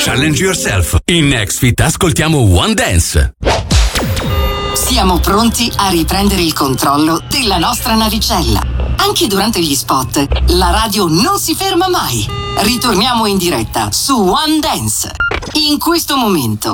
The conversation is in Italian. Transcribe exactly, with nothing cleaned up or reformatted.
Challenge yourself. In Next Fit ascoltiamo One Dance. Siamo pronti a riprendere il controllo della nostra navicella. Anche durante gli spot, la radio non si ferma mai. Ritorniamo in diretta su One Dance. In questo momento